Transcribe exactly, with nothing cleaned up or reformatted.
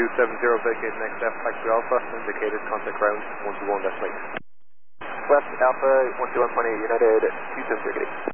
two seven zero, vacate next left, taxi Alpha, indicated contact ground one two one, that's right. West Alpha one two one point eight, United two seven zero,